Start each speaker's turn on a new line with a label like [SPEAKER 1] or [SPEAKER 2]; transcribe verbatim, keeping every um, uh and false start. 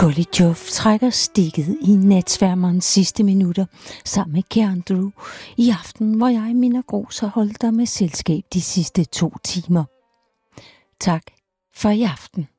[SPEAKER 1] Gully Jove trækker stikket i natsværmerens sidste minutter sammen med Keandrew i aften, hvor jeg, Minna Gros, har holdt dig med selskab de sidste to timer. Tak for i aften.